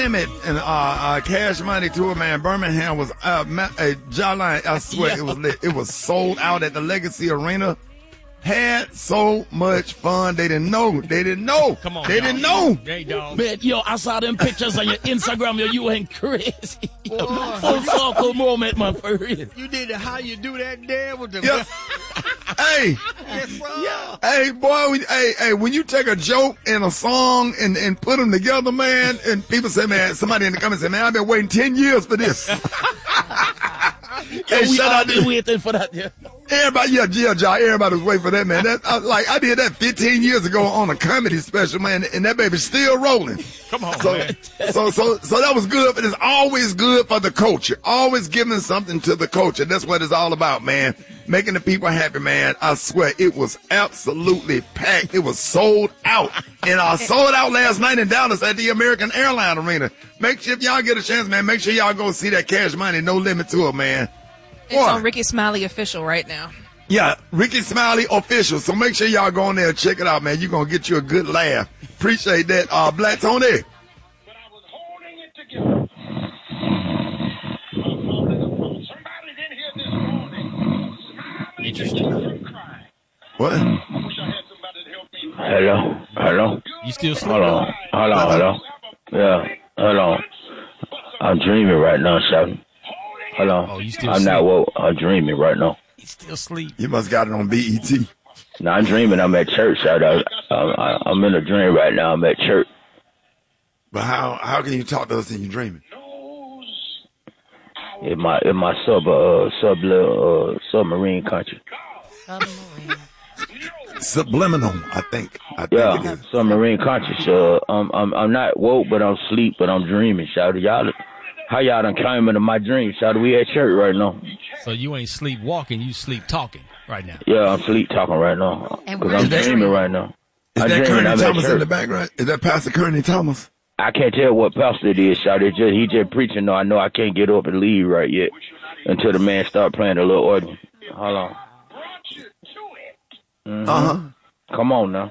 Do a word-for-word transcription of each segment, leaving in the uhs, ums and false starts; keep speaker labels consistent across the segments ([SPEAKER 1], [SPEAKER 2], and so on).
[SPEAKER 1] Limit and uh, uh, Cash Money tour, man. Birmingham was uh, ma- a jawline. I swear yeah. it was lit. It was sold out at the Legacy Arena. Had so much fun. They didn't know. They didn't know.
[SPEAKER 2] Come on,
[SPEAKER 1] they
[SPEAKER 2] dog.
[SPEAKER 1] didn't know.
[SPEAKER 2] Hey, dog.
[SPEAKER 3] Man, yo, I saw them pictures on your Instagram. Yo, you went crazy. Yo, full circle moment, man, for real.
[SPEAKER 2] You did it. How you do that there with the?
[SPEAKER 1] Yeah. Hey,
[SPEAKER 2] yes,
[SPEAKER 1] yeah. Hey, boy. We, hey, hey. When you take a joke and a song and, and put them together, man, and people say, man, somebody in the comments say, man, I've been waiting ten years for this.
[SPEAKER 3] Yo,
[SPEAKER 1] hey,
[SPEAKER 3] we
[SPEAKER 1] shout
[SPEAKER 3] all
[SPEAKER 1] out
[SPEAKER 3] been
[SPEAKER 1] to
[SPEAKER 3] waiting for that. Yeah.
[SPEAKER 1] Everybody, yeah, yeah, John, everybody was waiting for that, man. That, I, like, I did that fifteen years ago on a comedy special, man, and that baby's still rolling.
[SPEAKER 2] Come on,
[SPEAKER 1] so,
[SPEAKER 2] man.
[SPEAKER 1] So, so, so that was good, but it's always good for the culture. Always giving something to the culture. That's what it's all about, man. Making the people happy, man. I swear, it was absolutely packed. It was sold out. And I sold out last night in Dallas at the American Airlines Arena. Make sure if y'all get a chance, man, make sure y'all go see that Cash Money No Limit tour, man.
[SPEAKER 4] It's Boy. on Ricky Smiley Official right now.
[SPEAKER 1] Yeah, Ricky Smiley Official. So make sure y'all go on there and check it out, man. You're going to get you a good laugh. Appreciate that. Uh, Black Tony. But I was holding it together. Somebody's in here this morning. Interesting. What? I wish I had somebody to help me.
[SPEAKER 5] Hello? Hello?
[SPEAKER 2] You still sleeping?
[SPEAKER 5] Hold on. Hold on, hello? Yeah, hold on. I'm dreaming right now, Shouty. Hold on.
[SPEAKER 2] Oh, you still
[SPEAKER 5] I'm
[SPEAKER 2] sleep?
[SPEAKER 5] not woke. I'm dreaming right now.
[SPEAKER 2] You still sleep?
[SPEAKER 1] You must got it on B E T.
[SPEAKER 5] No, I'm dreaming. I'm at church. I, I, I'm in a dream right now. I'm at church.
[SPEAKER 1] But how how can you talk to us in your dreaming?
[SPEAKER 5] In my in my sub uh sub uh, submarine country.
[SPEAKER 4] Submarine.
[SPEAKER 1] Subliminal, I think. I think
[SPEAKER 5] Yeah,
[SPEAKER 1] it is.
[SPEAKER 5] submarine country. So um, I'm I'm not woke, but I'm asleep, but I'm dreaming. Shout y'all. How y'all done came into my dream? Shout we at church right now.
[SPEAKER 2] So you ain't sleep walking, you sleep talking right now.
[SPEAKER 5] Yeah, I'm sleep talking right now.
[SPEAKER 4] And
[SPEAKER 5] Because
[SPEAKER 4] where
[SPEAKER 5] I'm
[SPEAKER 4] is that
[SPEAKER 5] dreaming
[SPEAKER 4] dream?
[SPEAKER 5] right now.
[SPEAKER 1] Is
[SPEAKER 5] I'm
[SPEAKER 1] that
[SPEAKER 5] dreaming
[SPEAKER 1] Kearney
[SPEAKER 5] I'm at
[SPEAKER 1] Thomas in
[SPEAKER 5] church.
[SPEAKER 1] the background? Is that Pastor Kearney Thomas?
[SPEAKER 5] I can't tell what pastor it is, shout. It's just he just preaching. No, I know I can't get up and leave right yet until the man start playing a little organ. Hold on. Mm-hmm.
[SPEAKER 1] Uh huh.
[SPEAKER 5] Come on now.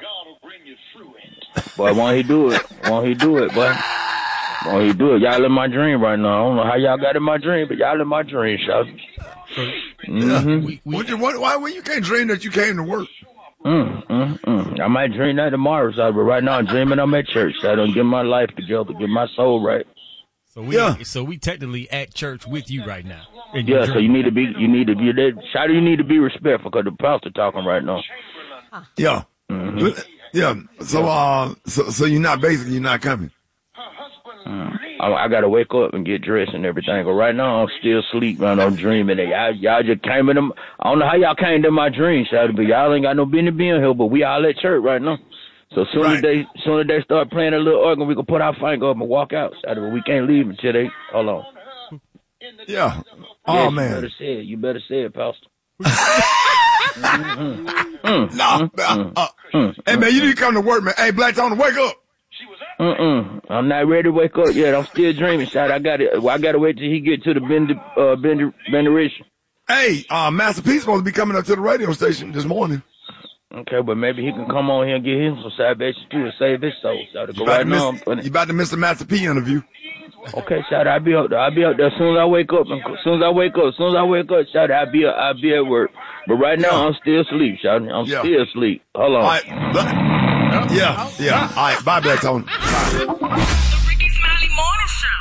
[SPEAKER 5] Boy, won't he do it? Won't he do it, boy? Won't he do it? Y'all in my dream right now. I don't know how y'all got in my dream, but y'all in my dream, shout. Mm-hmm.
[SPEAKER 2] We, we,
[SPEAKER 1] What you, what, why, well, you can't dream that you came to work?
[SPEAKER 5] Mm, mm, mm. I might dream that tomorrow, so, but right now I'm dreaming I'm at church. So I don't get my life together, get my soul right.
[SPEAKER 2] so we
[SPEAKER 1] Yeah.
[SPEAKER 2] so we technically at church with you right now. in
[SPEAKER 5] Yeah,
[SPEAKER 2] your
[SPEAKER 5] so
[SPEAKER 2] dream.
[SPEAKER 5] you need to be, you need to be there. Shout, you need to be respectful because the pastor talking right now.
[SPEAKER 1] Yeah.
[SPEAKER 5] Mm-hmm.
[SPEAKER 1] Yeah. So, uh, so, so you're not basically you're not coming.
[SPEAKER 5] Mm. I, I gotta wake up and get dressed and everything. But right now I'm still asleep, man. I'm dreaming. And y'all, y'all just came in. Them, I don't know how y'all came to my dream, shout, but y'all ain't got no business being here. But we all at church right now. So soon
[SPEAKER 1] Right.
[SPEAKER 5] as they, soon as they start playing a little organ, we can put our finger up and walk out. Shout, but we can't leave until they. Hold on.
[SPEAKER 1] Yeah.
[SPEAKER 5] Yes,
[SPEAKER 1] Oh
[SPEAKER 5] you
[SPEAKER 1] man.
[SPEAKER 5] better say it. You better say it, Pastor. mm-hmm. mm,
[SPEAKER 1] No.
[SPEAKER 5] mm,
[SPEAKER 1] uh,
[SPEAKER 5] mm,
[SPEAKER 1] hey man, you need to come to work, man. Hey, Black Tony, wake up.
[SPEAKER 5] Mm-mm. I'm not ready to wake up yet. I'm still dreaming, shout. I got to I got to wait till he get to the bend, uh, bend, benediction.
[SPEAKER 1] Hey, uh, Master P supposed to be coming up to the radio station this morning.
[SPEAKER 5] Okay, but maybe he can come on here and get him some salvation too and save his soul. Shout.
[SPEAKER 1] You
[SPEAKER 5] Go
[SPEAKER 1] about,
[SPEAKER 5] right
[SPEAKER 1] to miss,
[SPEAKER 5] now. I'm putting
[SPEAKER 1] you about to miss the Master P interview.
[SPEAKER 5] Okay, shout. I'll be up there. I'll be up there as soon as I wake up. And as soon as I wake up, as soon as I wake up, shout. I'll be I'll be at work. But right now
[SPEAKER 1] Yeah.
[SPEAKER 5] I'm still asleep, shout. I'm
[SPEAKER 1] Yeah.
[SPEAKER 5] still asleep. Hold on.
[SPEAKER 1] All right. Black- Yeah, yeah. All right. Bye, Black Tony.
[SPEAKER 6] The Ricky Smiley Morning Show.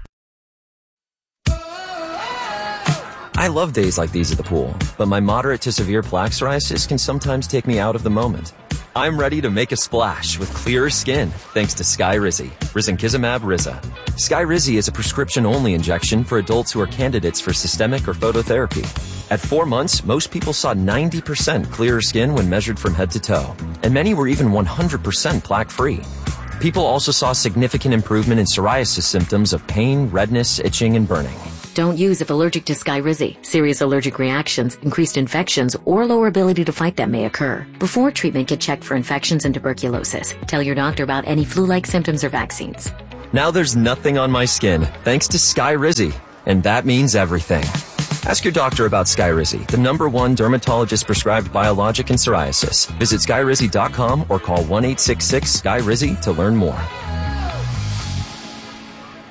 [SPEAKER 7] I love days like these at the pool, but my moderate to severe plaque psoriasis can sometimes take me out of the moment. I'm ready to make a splash with clearer skin thanks to Skyrizi, risankizumab Riza. Skyrizi is a prescription-only injection for adults who are candidates for systemic or phototherapy. At four months, most people saw ninety percent clearer skin when measured from head to toe, and many were even one hundred percent plaque-free. People also saw significant improvement in psoriasis symptoms of pain, redness, itching, and burning.
[SPEAKER 8] Don't use if allergic to Skyrizi. Serious allergic reactions, increased infections, or lower ability to fight them may occur. Before treatment, get checked for infections and tuberculosis. Tell your doctor about any flu-like symptoms or vaccines.
[SPEAKER 7] Now there's nothing on my skin thanks to Skyrizi, and that means everything. Ask your doctor about Skyrizi, the number one dermatologist-prescribed biologic in psoriasis. Visit skyrizi dot com or call one eight six six, S K Y R I Z I to learn more.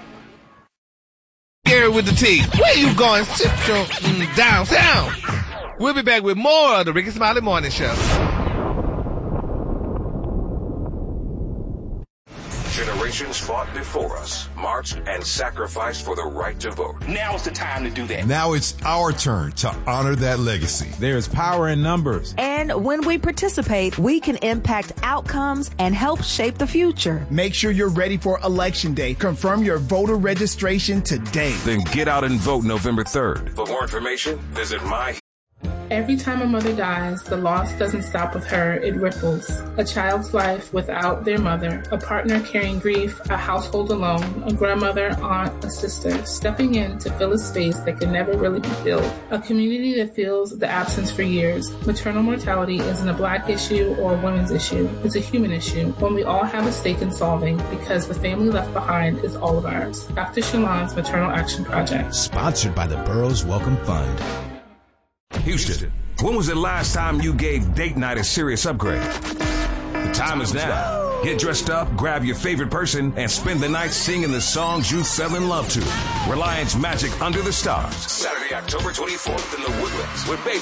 [SPEAKER 9] with the T. Where you going? Sit your mm, downtown. We'll be back with more of the Ricky Smiley Morning Show.
[SPEAKER 10] Generations fought before us, marched and sacrificed for the right to vote.
[SPEAKER 11] Now's the time to do that.
[SPEAKER 12] Now it's our turn to honor that legacy.
[SPEAKER 13] There's power in numbers.
[SPEAKER 14] And when we participate, we can impact outcomes and help shape the future.
[SPEAKER 15] Make sure you're ready for Election Day. Confirm your voter registration today.
[SPEAKER 10] Then get out and vote November third. For more information, visit my...
[SPEAKER 16] Every time a mother dies, the loss doesn't stop with her, it ripples. A child's life without their mother, a partner carrying grief, a household alone, a grandmother, aunt, a sister, stepping in to fill a space that can never really be filled. A community that feels the absence for years. Maternal mortality isn't a black issue or a women's issue. It's a human issue, one we all have a stake in solving because the family left behind is all of ours. Doctor Shalon's Maternal Action Project.
[SPEAKER 17] Sponsored by the Burroughs Welcome Fund.
[SPEAKER 10] Houston, when was the last time you gave date night a serious upgrade? The time is now. Get dressed up, grab your favorite person, and spend the night singing the songs you fell in love to. Reliance Magic Under the Stars. Saturday, October twenty-fourth in the Woodlands with Baby